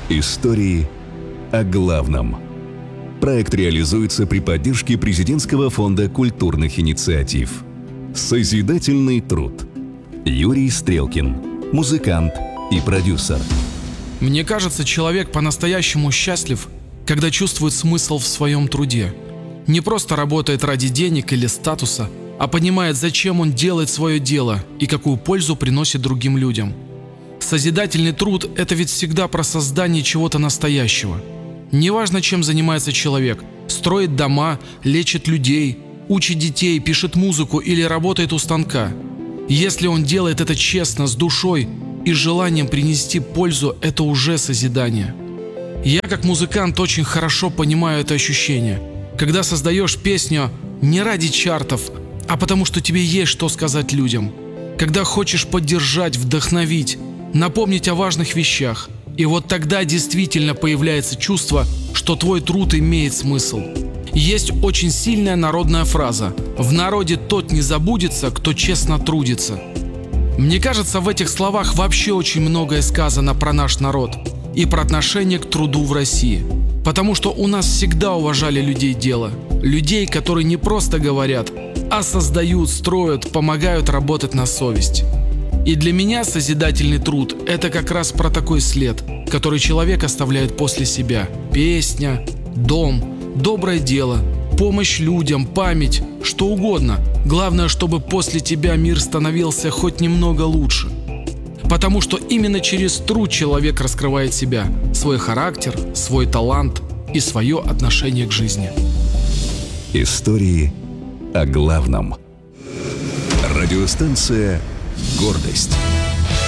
Истории о главном. Проект реализуется при поддержке Президентского фонда культурных инициатив. Созидательный труд. Юрий Стрелкин, музыкант и продюсер. Мне кажется, человек по-настоящему счастлив, когда чувствует смысл в своем труде. Не просто работает ради денег или статуса, а понимает, зачем он делает свое дело и какую пользу приносит другим людям. Созидательный труд – это ведь всегда про создание чего-то настоящего. Неважно, чем занимается человек – строит дома, лечит людей, учит детей, пишет музыку или работает у станка. Если он делает это честно, с душой и желанием принести пользу, это уже созидание. Я как музыкант очень хорошо понимаю это ощущение, когда создаешь песню не ради чартов, а потому что тебе есть что сказать людям, когда хочешь поддержать, вдохновить, напомнить о важных вещах. И вот тогда действительно появляется чувство, что твой труд имеет смысл. Есть очень сильная народная фраза: «В народе тот не забудется, кто честно трудится». Мне кажется, в этих словах вообще очень многое сказано про наш народ и про отношение к труду в России. Потому что у нас всегда уважали людей дела. Людей, которые не просто говорят, а создают, строят, помогают работать на совесть. И для меня созидательный труд – это как раз про такой след, который человек оставляет после себя. Песня, дом, доброе дело, помощь людям, память, что угодно. Главное, чтобы после тебя мир становился хоть немного лучше. Потому что именно через труд человек раскрывает себя, свой характер, свой талант и свое отношение к жизни. Истории о главном. Радиостанция «Гордость».